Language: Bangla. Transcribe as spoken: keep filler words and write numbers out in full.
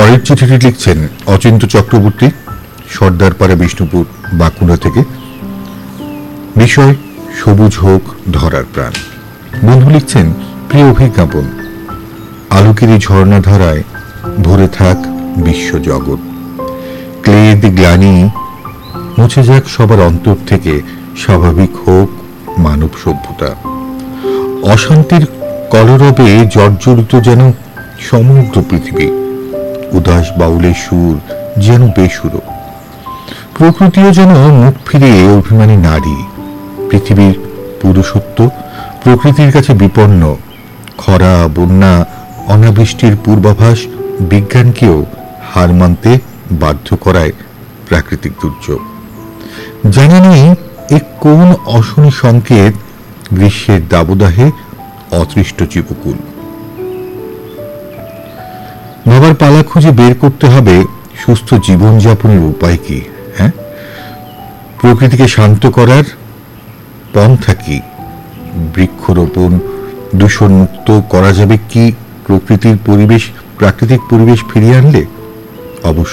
পরের চিঠিটি লিখছেন অচিন্ত চক্রবর্তী, সর্দারপাড়া, বিষ্ণুপুর, বাঁকুড়া থেকে। বিষয় সবুজ হোক ধরার প্রাণ। বন্ধু লিখছেন, প্রিয় অভিজ্ঞাপন, আলোকেরই ঝর্ণাধারায় ভরে থাক বিশ্বজগৎ। ক্লেদ গ্লানি মুছে যাক সবার অন্তর থেকে, স্বাভাবিক হোক মানব সভ্যতা। অশান্তির কলরবে জর্জরিত যেন সমগ্র পৃথিবী, উদাস বাউলের সুর যেন বেসুরো। প্রকৃতিও যেন মুখ ফিরিয়ে অভিমানী নারী। পৃথিবীর পুরুষত্ব প্রকৃতির কাছে বিপন্ন। খরা, বন্যা, অনাবৃষ্টির পূর্বাভাস বিজ্ঞানকেও হার মানতে বাধ্য করায় প্রাকৃতিক দুর্যোগ। জানা নেই এ কোন অশনি সংকেত গ্রীষ্মের দাবদাহে অতৃষ্ট জীবকুল। বাবার পালা খুঁজে বের করতে হবে সুস্থ জীবনযাপনের উপায় কি। হ্যাঁ, প্রকৃতিকে শান্ত করার পন্থা কি? বৃক্ষরোপণ, দূষণমুক্ত করা যাবে কি প্রকৃতির পরিবেশ, প্রাকৃতিক পরিবেশ ফিরিয়ে আনলে? অবশ্য